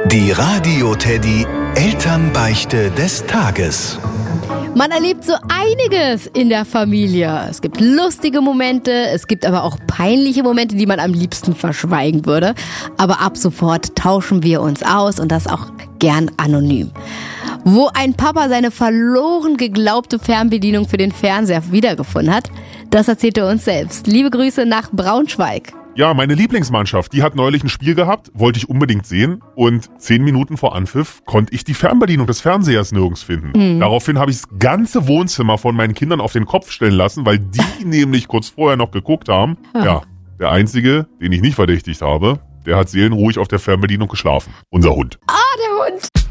Die Radio-Teddy Elternbeichte des Tages. Man erlebt so einiges in der Familie. Es gibt lustige Momente, es gibt aber auch peinliche Momente, die man am liebsten verschweigen würde. Aber ab sofort tauschen wir uns aus und das auch gern anonym. Wo ein Papa seine verloren geglaubte Fernbedienung für den Fernseher wiedergefunden hat, das erzählt er uns selbst. Liebe Grüße nach Braunschweig. Ja, meine Lieblingsmannschaft, die hat neulich ein Spiel gehabt, wollte ich unbedingt sehen und 10 Minuten vor Anpfiff konnte ich die Fernbedienung des Fernsehers nirgends finden. Daraufhin habe ich das ganze Wohnzimmer von meinen Kindern auf den Kopf stellen lassen, weil die nämlich kurz vorher noch geguckt haben. Ja, der Einzige, den ich nicht verdächtigt habe, der hat seelenruhig auf der Fernbedienung geschlafen. Unser Hund. Der Hund.